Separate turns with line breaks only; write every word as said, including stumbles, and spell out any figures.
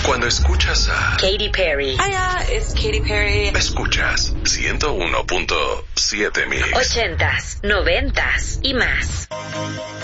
Cuando escuchas a
Katy Perry.
Hiya, it's Katy Perry.
Escuchas ciento uno punto siete Mix.
Ochentas, noventas y más.